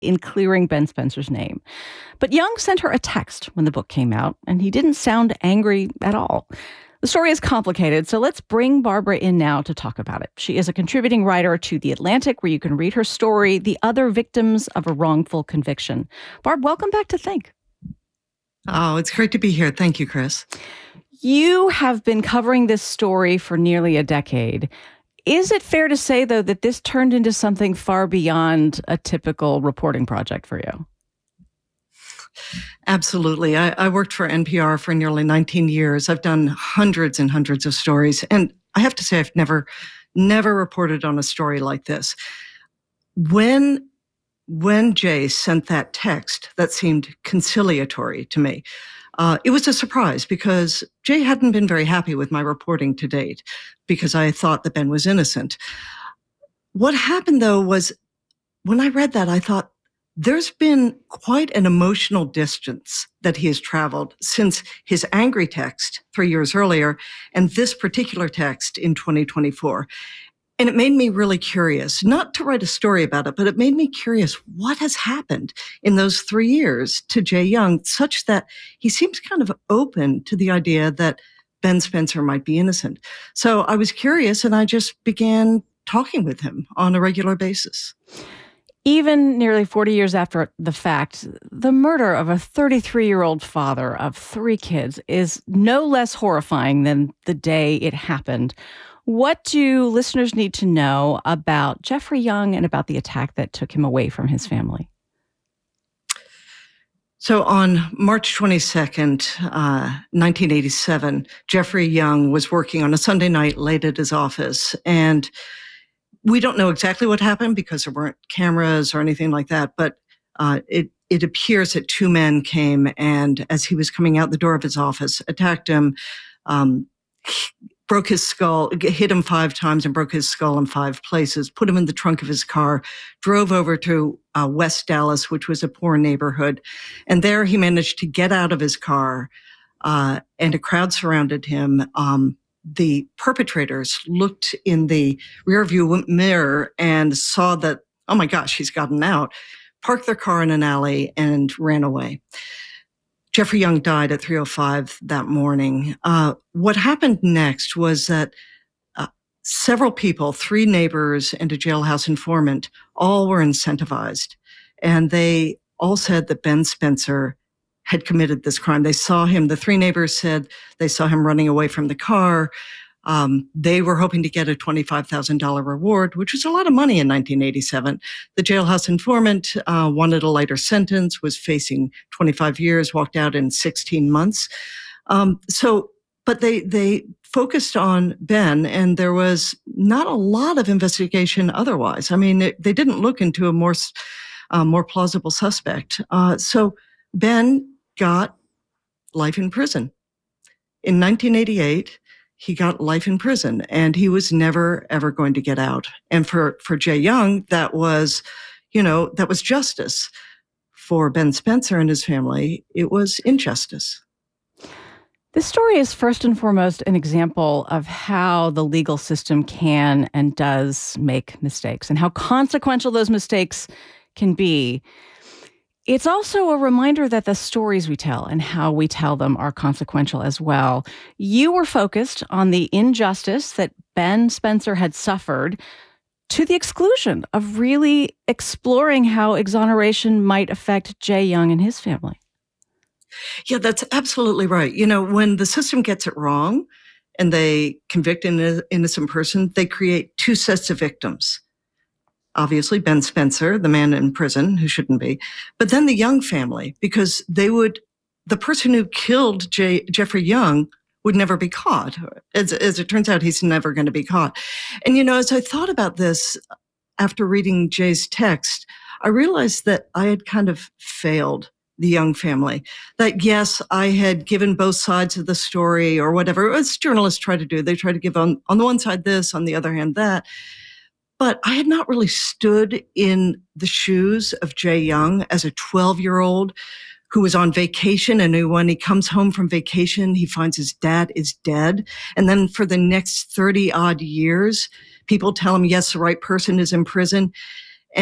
in clearing Ben Spencer's name. But Young sent her a text when the book came out, and he didn't sound angry at all. The story is complicated, so let's bring Barbara in now to talk about it. She is a contributing writer to The Atlantic, where you can read her story, The Other Victims of a Wrongful Conviction. Barb, welcome back to Think. Oh, it's great to be here. Thank you, Chris. You have been covering this story for nearly a decade. Is it fair to say, though, that this turned into something far beyond a typical reporting project for you? Absolutely. I worked for NPR for nearly 19 years. I've done hundreds and hundreds of stories. And I have to say, I've never reported on a story like this. When Jay sent that text that seemed conciliatory to me, it was a surprise because Jay hadn't been very happy with my reporting to date because I thought that Ben was innocent. What happened, though, was when I read that, I thought, there's been quite an emotional distance that he has traveled since his angry text 3 years earlier and this particular text in 2024. And it made me really curious, not to write a story about it, but it made me curious what has happened in those 3 years to Jay Young, such that he seems kind of open to the idea that Ben Spencer might be innocent. So I was curious and I just began talking with him on a regular basis. Even nearly 40 years after the fact, the murder of a 33-year-old father of 3 kids is no less horrifying than the day it happened. What do listeners need to know about Jeffrey Young and about the attack that took him away from his family? So on March 22nd, 1987, Jeffrey Young was working on a Sunday night late at his office, and we don't know exactly what happened because there weren't cameras or anything like that, but it appears that 2 men came and as he was coming out the door of his office, attacked him, broke his skull, hit him 5 times and broke his skull in 5 places, put him in the trunk of his car, drove over to West Dallas, which was a poor neighborhood. And there he managed to get out of his car and a crowd surrounded him. The perpetrators looked in the rearview mirror and saw that, oh my gosh, he's gotten out, parked their car in an alley and ran away. Jeffrey Young died at 3:05 that morning. What happened next was that several people, 3 neighbors and a jailhouse informant, all were incentivized. And they all said that Ben Spencer had committed this crime. They saw him, the 3 neighbors said they saw him running away from the car. They were hoping to get a $25,000 reward, which was a lot of money in 1987. The jailhouse informant wanted a lighter sentence, was facing 25 years, walked out in 16 months. But they focused on Ben, and there was not a lot of investigation otherwise. I mean, they didn't look into a more plausible suspect. So Ben got life in prison. In 1988, he got life in prison, and he was never, ever going to get out. And for Jay Young, that was justice. For Ben Spencer and his family, it was injustice. This story is first and foremost an example of how the legal system can and does make mistakes and how consequential those mistakes can be. It's also a reminder that the stories we tell and how we tell them are consequential as well. You were focused on the injustice that Ben Spencer had suffered to the exclusion of really exploring how exoneration might affect Jay Young and his family. Yeah, that's absolutely right. You know, when the system gets it wrong and they convict an innocent person, they create 2 sets of victims. Obviously, Ben Spencer, the man in prison who shouldn't be, but then the Young family, because the person who killed Jeffrey Young would never be caught. As it turns out, he's never going to be caught. And, you know, as I thought about this after reading Jay's text, I realized that I had kind of failed the Young family. That, yes, I had given both sides of the story or whatever, as journalists try to do. They try to give on the one side this, on the other hand that. But I had not really stood in the shoes of Jay Young as a 12-year-old who was on vacation, and who, when he comes home from vacation, he finds his dad is dead. And then for the next 30 odd years, people tell him, yes, the right person is in prison. And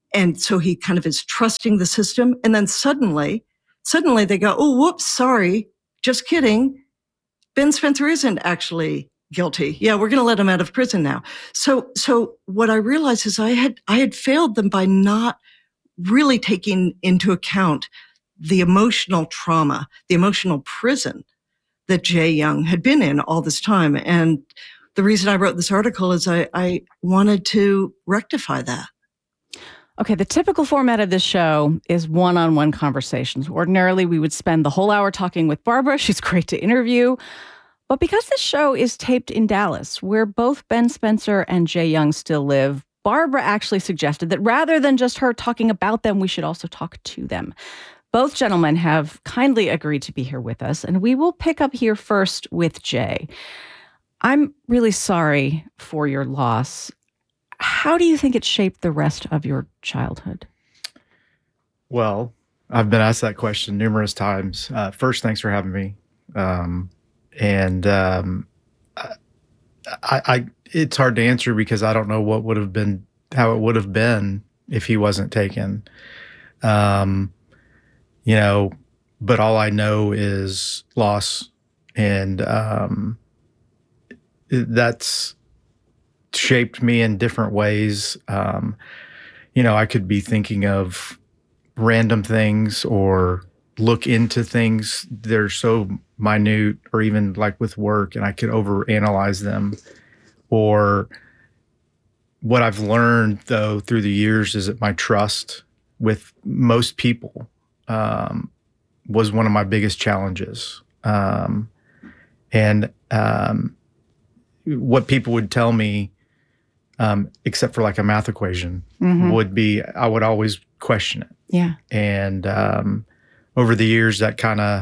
And so he kind of is trusting the system. And then suddenly they go, oh, whoops, sorry, just kidding. Ben Spencer isn't actually guilty. Yeah, we're going to let him out of prison now. So what I realized is I had failed them by not really taking into account the emotional trauma, the emotional prison that Jay Young had been in all this time. And the reason I wrote this article is I wanted to rectify that. Okay, the typical format of this show is one-on-one conversations. Ordinarily, we would spend the whole hour talking with Barbara. She's great to interview. But because this show is taped in Dallas, where both Ben Spencer and Jay Young still live, Barbara actually suggested that rather than just her talking about them, we should also talk to them. Both gentlemen have kindly agreed to be here with us, and we will pick up here first with Jay. I'm really sorry for your loss. How do you think it shaped the rest of your childhood? Well, I've been asked that question numerous times. First, thanks for having me. It's hard to answer because I don't know how it would have been if he wasn't taken. But all I know is loss, and that's shaped me in different ways. I could be thinking of random things or look into things that are so minute, or even like with work, and I could overanalyze them. Or what I've learned, though, through the years is that my trust with most people was one of my biggest challenges. What people would tell me, except for like a math equation, would be, I would always question it. Yeah. And over the years, that kind of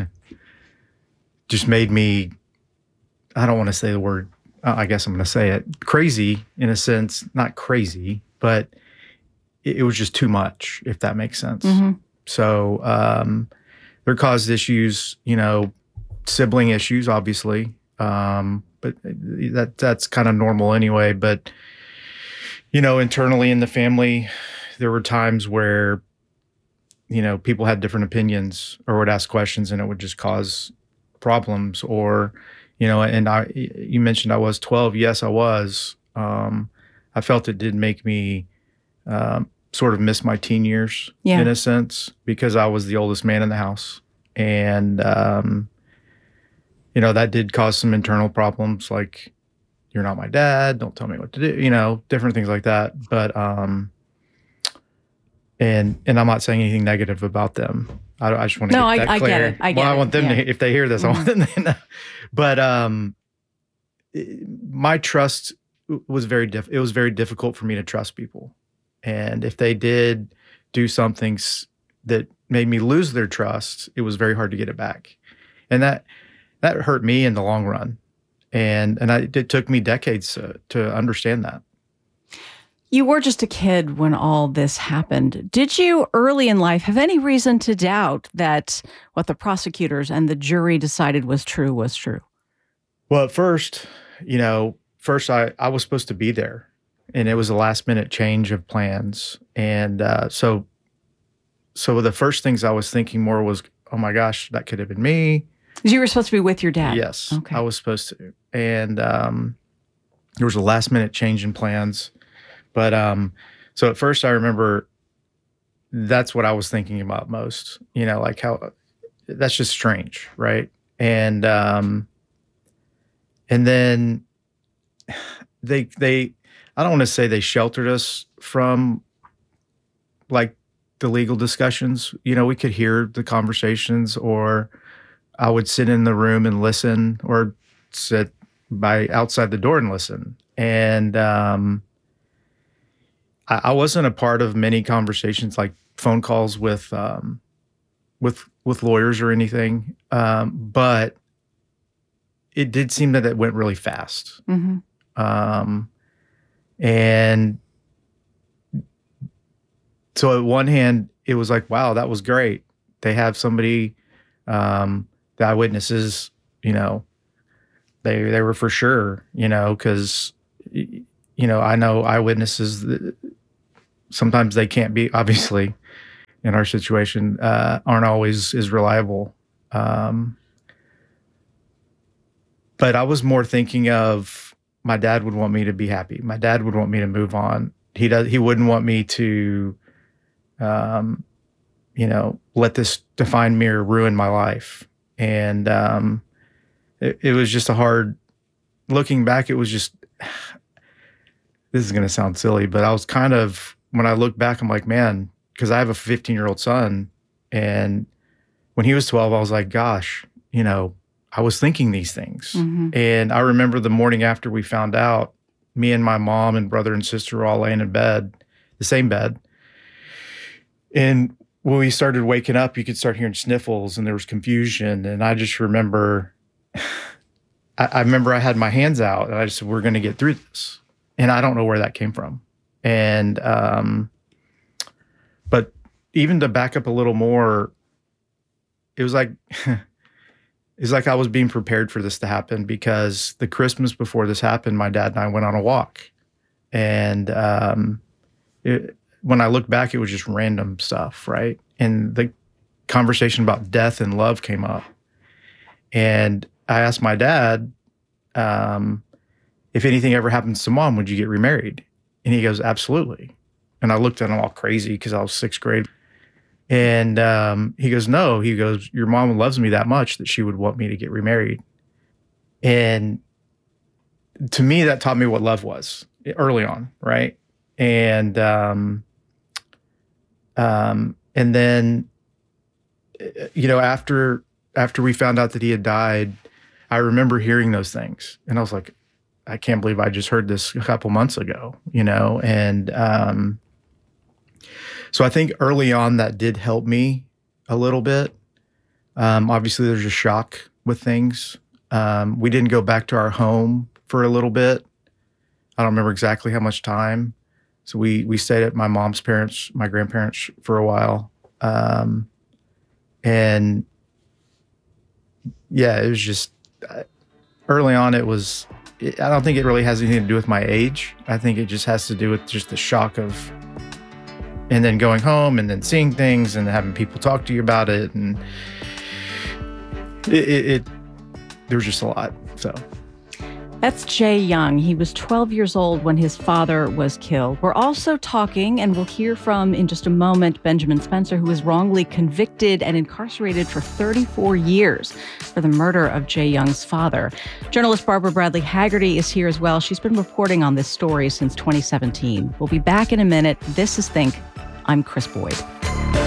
just made me, I don't want to say the word, I guess I'm going to say it, crazy in a sense, not crazy, but it was just too much, if that makes sense. So there caused issues, sibling issues, obviously. But that's kind of normal anyway. But, internally in the family, there were times where, people had different opinions or would ask questions, and it would just cause problems. Or, you mentioned I was 12. Yes, I was. I felt it did make me sort of miss my teen years in a sense, because I was the oldest man in the house. And, that did cause some internal problems, like, you're not my dad, don't tell me what to do, different things like that. But, and I'm not saying anything negative about them. I just want to get that clear. Get it. I get it. I want them to, if they hear this, I want them to know. But my trust was it was very difficult for me to trust people. And if they did do something that made me lose their trust, it was very hard to get it back. And that hurt me in the long run. And it took me decades to understand that. You were just a kid when all this happened. Did you, early in life, have any reason to doubt that what the prosecutors and the jury decided was true was true? Well, at first, I was supposed to be there, and it was a last-minute change of plans. And so the first things I was thinking more was, oh my gosh, that could have been me. You were supposed to be with your dad? Yes, okay. I was supposed to. And there was a last-minute change in plans. But so at first I remember that's what I was thinking about most, like how that's just strange, right? And then they I don't want to say they sheltered us from like the legal discussions. We could hear the conversations, or I would sit in the room and listen, or sit outside the door and listen. And I wasn't a part of many conversations, like phone calls with lawyers or anything, but it did seem that it went really fast. And so at one hand, it was like, wow, that was great. They have somebody, the eyewitnesses, they were for sure, because I know eyewitnesses sometimes they can't be, obviously, in our situation, aren't always as reliable. But I was more thinking of my dad would want me to be happy. My dad would want me to move on. He wouldn't want me to, let this defined mirror ruin my life. And it was just looking back, it was just, this is going to sound silly, but I was kind of, when I look back, I'm like, man, because I have a 15-year-old son. And when he was 12, I was like, gosh, I was thinking these things. Mm-hmm. And I remember the morning after we found out, me and my mom and brother and sister were all laying in bed, the same bed. And when we started waking up, you could start hearing sniffles and there was confusion. And I just remember, I remember I had my hands out and I just said, we're going to get through this. And I don't know where that came from. And, but even to back up a little more, it was like, I was being prepared for this to happen, because the Christmas before this happened, my dad and I went on a walk. And when I look back, it was just random stuff, right? And the conversation about death and love came up. And I asked my dad, if anything ever happens to mom, would you get remarried? And he goes, absolutely. And I looked at him all crazy because I was 6th grade. And he goes, no. He goes, your mom loves me that much that she would want me to get remarried. And to me, that taught me what love was early on, right? And then, after we found out that he had died, I remember hearing those things. And I was like, I can't believe I just heard this a couple months ago, And so I think early on that did help me a little bit. Obviously, there's a shock with things. We didn't go back to our home for a little bit. I don't remember exactly how much time. So we stayed at my mom's parents, my grandparents, for a while. And yeah, it was just early on. I don't think it really has anything to do with my age. I think it just has to do with just the shock of, and then going home and then seeing things and having people talk to you about it. And there was just a lot. So that's Jay Young. He was 12 years old when his father was killed. We're also talking, and we'll hear from in just a moment, Benjamin Spencer, who was wrongly convicted and incarcerated for 34 years for the murder of Jay Young's father. Journalist Barbara Bradley Haggerty is here as well. She's been reporting on this story since 2017. We'll be back in a minute. This is Think. I'm Chris Boyd.